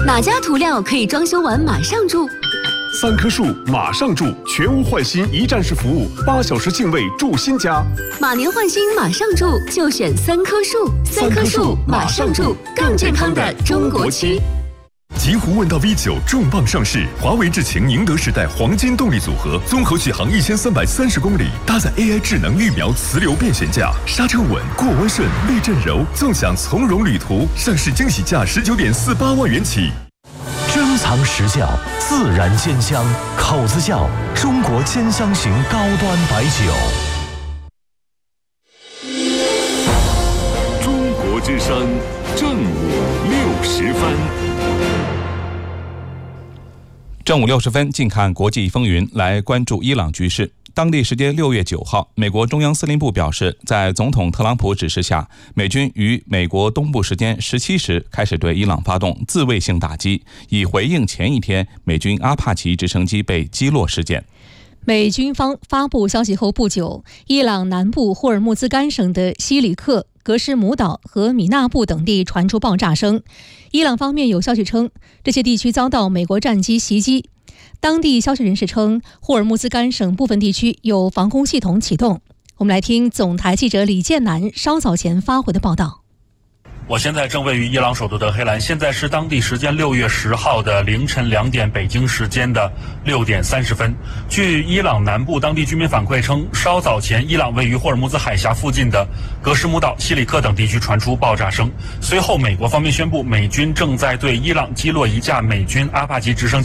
哪家涂料可以装修完马上住 ？3棵树马上住，全屋换新一站式服务，8小时净位住新家。 马年换新马上住，就选3棵树。3棵树马上住，更健康的中国区。 极狐问道 V9 重磅上市，华为智擎宁德时代黄金动力组合，综合续航1330公里，搭载 AI 智能预瞄磁流变悬架，刹车稳，过弯顺，避震柔，纵享从容旅途。上市惊喜价19.48万元起。 珍藏实窖，自然鲜香，口子窖，中国兼香型高端白酒。 中国之声正午60分。 正午60分，近看国际风云，来关注伊朗局势。当地时间6月9号，美国中央司令部表示，在总统特朗普指示下，美军于美国东部时间17时开始对伊朗发动自卫性打击，以回应前一天美军阿帕奇直升机被击落事件。 美军方发布消息后不久，伊朗南部霍尔木兹干省的西里克、格什姆岛和米纳布等地传出爆炸声。伊朗方面有消息称，这些地区遭到美国战机袭击。当地消息人士称，霍尔木兹干省部分地区有防空系统启动。我们来听总台记者李建南稍早前发回的报道。 我现在正位于伊朗首都德黑兰，现在是当地时间6月10号的凌晨2点，北京时间的6点30分。据伊朗南部当地居民反馈称，稍早前伊朗位于霍尔木兹海峡附近的格什姆岛、西里克等地区传出爆炸声。随后美国方面宣布，美军正在对伊朗击落一架美军阿帕奇直升机